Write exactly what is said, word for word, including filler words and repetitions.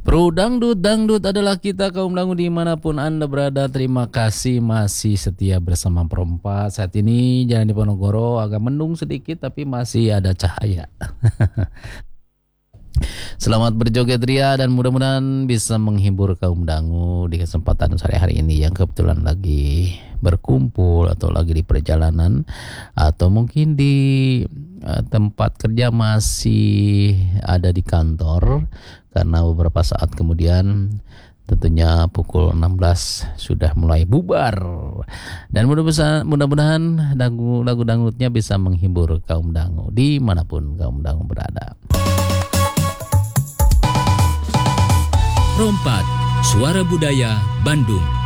Bro Dangdut, Dangdut adalah kita kaum dangu dimanapun Anda berada. Terima kasih masih setia bersama Perempat. Saat ini Jalan Diponegoro agak mendung sedikit tapi masih ada cahaya. Selamat berjoget ria dan mudah-mudahan bisa menghibur kaum dangu di kesempatan sore hari ini yang kebetulan lagi berkumpul atau lagi di perjalanan atau mungkin di uh, tempat kerja masih ada di kantor karena beberapa saat kemudian tentunya pukul enam belas sudah mulai bubar dan mudah-mudahan mudah-mudahan lagu-lagu dangdutnya bisa menghibur kaum dangu dimanapun kaum dangu berada. Rompat, Suara Budaya Bandung.